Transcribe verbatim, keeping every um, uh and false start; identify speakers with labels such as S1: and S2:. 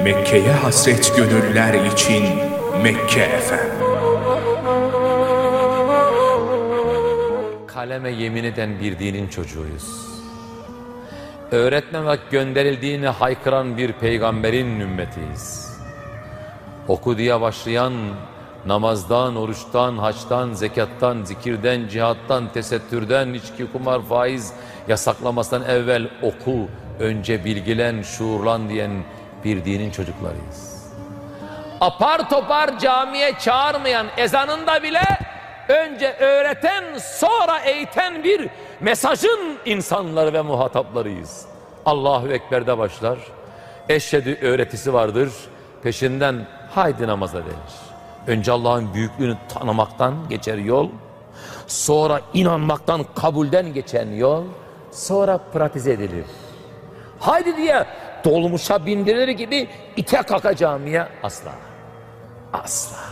S1: Mekke'ye hasret gönüller için Mekke F M.
S2: Kaleme yemin eden bir dinin çocuğuyuz. Öğretmemek gönderildiğini haykıran bir peygamberin ümmetiyiz. Oku diye başlayan, namazdan, oruçtan, haçtan, zekattan, zikirden, cihattan, tesettürden, içki, kumar, faiz yasaklamasından evvel oku, önce bilgilen, şuurlan diyen bir dinin çocuklarıyız. Apar topar camiye çağırmayan, ezanında bile önce öğreten, sonra eğiten bir mesajın insanları ve muhataplarıyız. Allahu Ekber'de başlar, eşhedü öğretisi vardır, peşinden haydi namaza denir. Önce Allah'ın büyüklüğünü tanımaktan geçer yol, sonra inanmaktan, kabulden geçen yol, sonra pratize edilir. Haydi diye dolmuşa bindirilir gibi ite kaka camiye asla, asla.